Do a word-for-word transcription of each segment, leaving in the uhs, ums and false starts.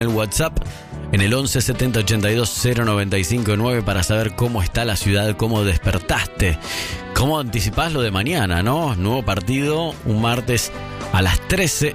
el WhatsApp en el once setenta ochenta y dos cero noventa y cinco nueve para saber cómo está la ciudad, cómo despertaste, cómo anticipás lo de mañana, ¿no? Nuevo partido, un martes a las trece,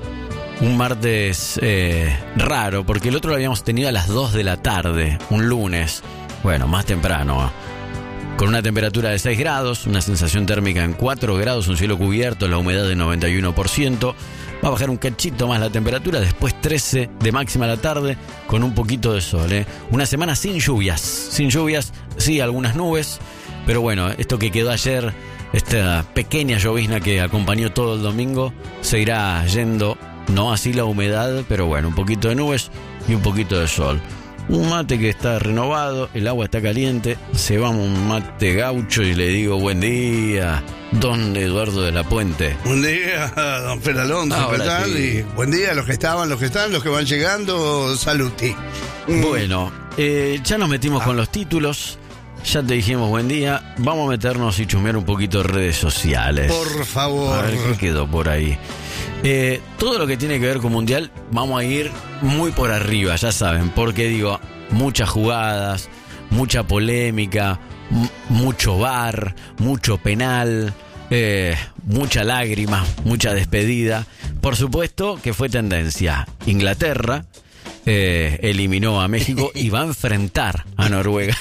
un martes eh, raro, porque el otro lo habíamos tenido a las dos de la tarde, un lunes, bueno, más temprano, con una temperatura de seis grados, una sensación térmica en cuatro grados, un cielo cubierto, la humedad de noventa y uno por ciento. Va a bajar un cachito más la temperatura, después trece de máxima a la tarde, con un poquito de sol, ¿eh? Una semana sin lluvias, sin lluvias, sí, algunas nubes, pero bueno, esto que quedó ayer, esta pequeña llovizna que acompañó todo el domingo, se irá yendo, no así la humedad, pero bueno, un poquito de nubes y un poquito de sol. Un mate que está renovado, el agua está caliente, se va un mate gaucho y le digo buen día, don Eduardo de la Puente. Buen día, don Fer Alonso, Ahora ¿qué tal? sí. Y buen día a los que estaban, los que están, los que van llegando, saluti. Bueno, eh, ya nos metimos ah. con los títulos, ya te dijimos buen día, vamos a meternos y chusmear un poquito de redes sociales. Por favor. A ver qué quedó por ahí. Eh, todo lo que tiene que ver con Mundial vamos a ir muy por arriba, ya saben, porque digo, muchas jugadas, mucha polémica, m- mucho V A R, mucho penal, eh, mucha lágrima, mucha despedida. Por supuesto que fue tendencia. Inglaterra eh, eliminó a México y va a enfrentar a Noruega.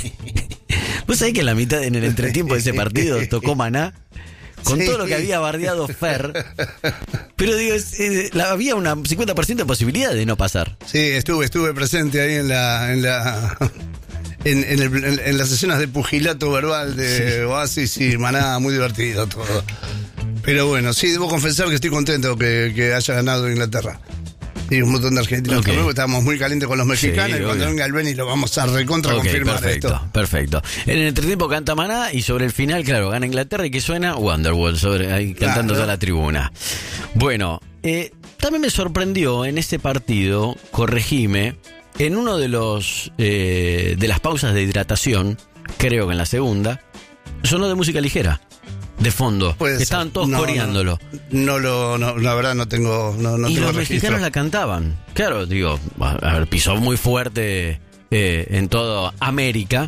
¿Vos sabés que en la mitad, en el entretiempo de ese partido tocó Maná? Con sí. todo lo que había bardeado Fer. Pero digo, es, es, la, había una cincuenta por ciento de posibilidad de no pasar. Sí, estuve estuve presente ahí en la en la en, en, el, en, en las escenas de pugilato verbal de sí. Oasis y Maná, muy divertido todo. Pero bueno, sí, debo confesar que estoy contento que, que haya ganado Inglaterra. Y un montón de argentinos okay. también, estábamos muy calientes con los mexicanos, sí, y cuando venga el Beni lo vamos a recontra okay, confirmar perfecto, esto. Perfecto. En el entretiempo canta Maná y sobre el final, claro, gana Inglaterra y que suena Wonderwall, sobre, ahí cantando claro. toda la tribuna. Bueno, eh, también me sorprendió en ese partido, corregime, en uno de los eh, de las pausas de hidratación, creo que en la segunda, sonó de música ligera. De fondo, Puede estaban ser. todos no, coreándolo. No, no lo, no, la verdad no tengo, no, no y tengo los registro. mexicanos la cantaban. Claro, digo, a ver, pisó muy fuerte eh, en toda América,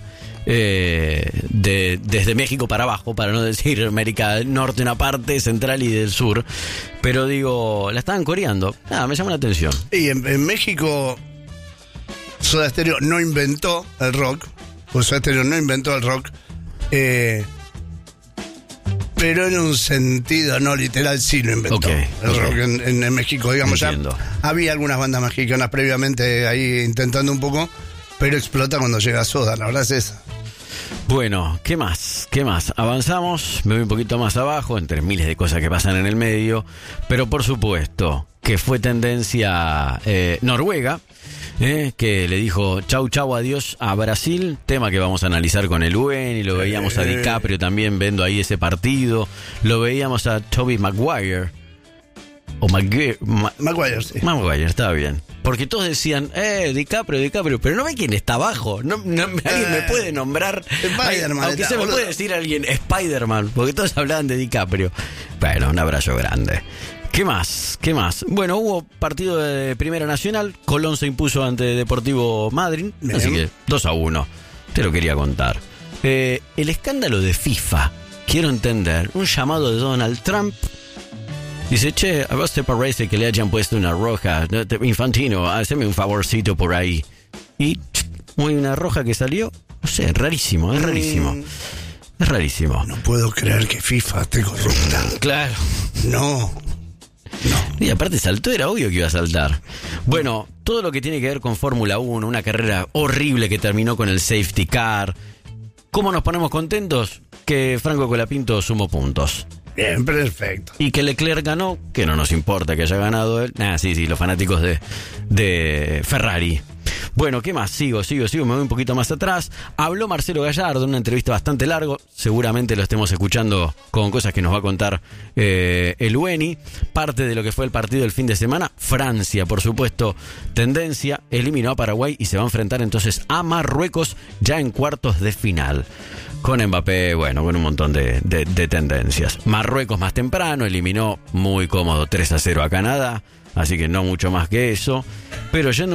eh, de, desde México para abajo, para no decir América del Norte una parte, Central y del Sur. Pero digo, la estaban coreando. Ah, me llama la atención. Y en, en México, Soda Stereo no inventó el rock, pues Soda Stereo no inventó el rock. Eh. Pero en un sentido no literal sí lo inventó okay, el okay. rock en, en, en México, digamos. Entiendo. Ya había algunas bandas mexicanas previamente ahí intentando un poco, pero explota cuando llega Soda, la verdad es esa. Bueno, ¿qué más? ¿Qué más? Avanzamos, me voy un poquito más abajo, entre miles de cosas que pasan en el medio, pero por supuesto que fue tendencia eh, Noruega, eh, que le dijo chau chau adiós a Brasil, tema que vamos a analizar con el U N, y lo veíamos a DiCaprio también viendo ahí ese partido, lo veíamos a Tobey Maguire, o Maguire, Ma- Maguire, sí. Maguire, estaba bien. Porque todos decían, eh, DiCaprio, DiCaprio, pero no ve quién está abajo. No, no, alguien me puede nombrar. Spider-Man. Aunque se me puede decir alguien, Spider-Man, porque todos hablaban de DiCaprio. Bueno, un abrazo grande. ¿Qué más? ¿Qué más? Bueno, hubo partido de Primera Nacional. Colón se impuso ante Deportivo Madryn. Bien. Así que dos a uno. Te lo quería contar. Eh, el escándalo de FIFA. Quiero entender. Un llamado de Donald Trump. Dice, che, a vos te parece que le hayan puesto una roja. Infantino, haceme un favorcito por ahí. Y muy una roja que salió. No sé, rarísimo, es rarísimo. Mm. Es rarísimo. No puedo creer que FIFA esté corrupta. Claro. No. No. Y aparte saltó, era obvio que iba a saltar. Bueno, todo lo que tiene que ver con Fórmula uno, una carrera horrible que terminó con el safety car. ¿Cómo nos ponemos contentos? Que Franco Colapinto sumó puntos. Bien, perfecto. Y que Leclerc ganó, que no nos importa que haya ganado él. Ah, sí, sí, los fanáticos de, de Ferrari. Bueno, ¿qué más? Sigo, sigo, sigo, me voy un poquito más atrás. Habló Marcelo Gallardo en una entrevista bastante larga. Seguramente lo estemos escuchando con cosas que nos va a contar eh, el U N I. Parte de lo que fue el partido del fin de semana. Francia, por supuesto, tendencia. Eliminó a Paraguay y se va a enfrentar entonces a Marruecos ya en cuartos de final. Con Mbappé, bueno, con un montón de, de, de tendencias. Marruecos más temprano eliminó muy cómodo tres a cero a Canadá. así que no mucho más que eso. Pero yendo